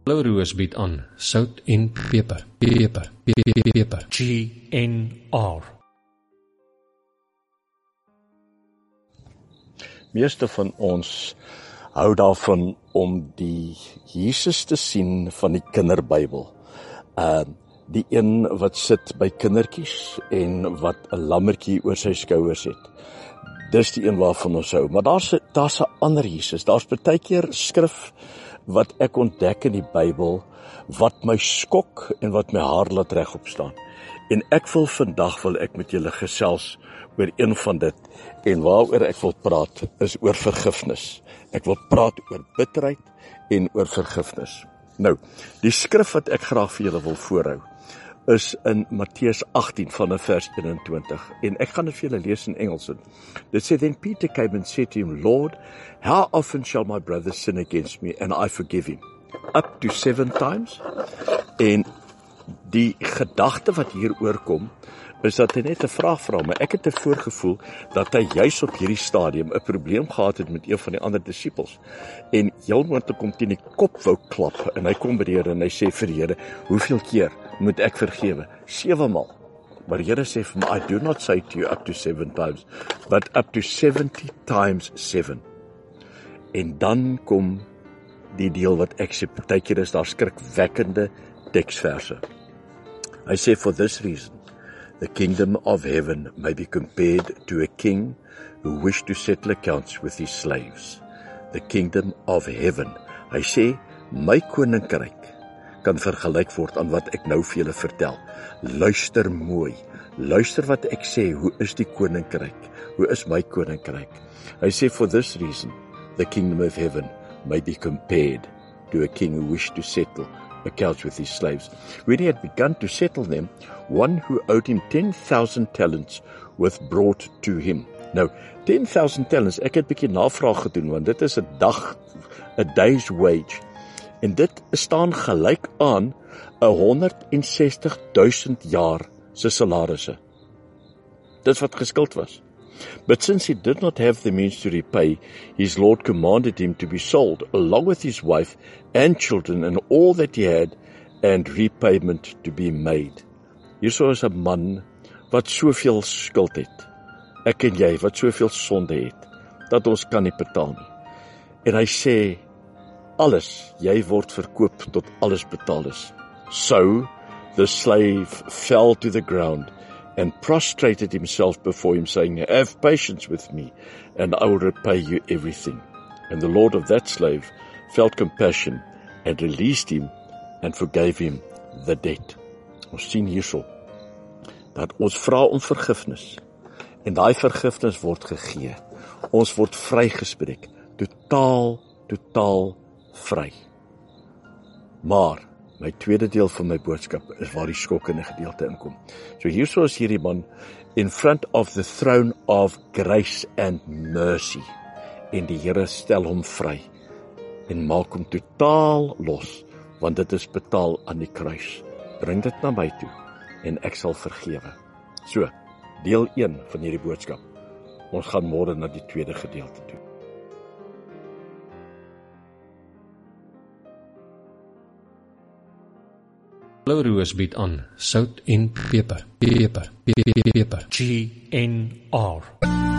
Roos bied aan sout en peper. Peper. GNR. Meeste van ons hou daarvan om die Jesus te sien van die kinderbybel. Die een wat sit by kindertjies en wat 'n lammetjie oor sy skouers het. Dis die een waarvan ons hou. Maar daar's 'n ander Jesus. Daar's baie keer skrif wat ek ontdek in die Bybel wat my skok en wat my haar laat regop staan. En vandag wil ek met julle gesels oor een van dit. En waaroor ek wil praat is oor vergifnis. Ek wil praat oor bitterheid en oor vergifnis. Nou, die skrif wat ek graag vir julle wil voorhou is in Matteus 18 vanaf vers 21. En ek gaan dit vir julle lees in Engels. Dit sê, Then Peter came and said to him, Lord, how often shall my brother sin against me and I forgive him? Up to 7 times? En die gedagte wat hier oorkom, is dat hy net 'n vraag vra, maar ek het 'n voorgevoel dat hy juis op hierdie stadium 'n probleem gehad het met een van die ander disippels. En heel moontlik kom teen die kop wou klap, en hy kom by die Here en hy sê vir die Here, hoeveel keer moet ek vergewe? 7 maal. Maar die Here sê vir my, I do not say to you up to 7 times, but up to 70 times 7. En dan kom die deel wat ek sê, partykeer is daar skrikwekkende teksverse. Hy sê, for this reason, the kingdom of heaven may be compared to a king who wished to settle accounts with his slaves. The kingdom of heaven. Hy sê, my koninkryk kan vergelyk word aan wat ek nou vir julle vertel. Luister mooi. Luister wat ek sê, hoe is die koninkryk? Hoe is my koninkryk? Hy sê, for this reason, the kingdom of heaven may be compared to a king who wished to settle accounts with his slaves. When he had begun to settle them, one who owed him 10,000 talents was brought to him. Nou, 10,000 talents, ek het 'n bietjie navraag gedoen, want dit is 'n day's wage. En dit staan gelyk aan 160,000 jaar se salarisse. Dis wat geskuld was. But since he did not have the means to repay, his Lord commanded him to be sold, along with his wife and children and all that he had, and repayment to be made. Hierso is 'n man wat soveel skuld het. Ek en jy wat soveel sonde het, dat ons kan nie betaal nie. En hy sê, alles, jy word verkoop tot alles betaal is. So, the slave fell to the ground and prostrated himself before him, saying, have patience with me, and I will repay you everything. And the Lord of that slave felt compassion and released him and forgave him the debt. Ons sien hierso, dat ons vra om vergifnis, en daai vergifnis word gegee. Ons word vrygespreek, totaal vry. Maar, my tweede deel van my boodskap is waar die skokkende gedeelte inkom. So hierso is hierdie man in front of the throne of grace and mercy. En die Here stel hom vry en maak hom totaal los, want dit is betaal aan die kruis. Bring dit na my toe en ek sal vergewe. So, deel 1 van hierdie boodskap. Ons gaan môre na die tweede gedeelte toe. Roos bied aan sout en peper. GNR.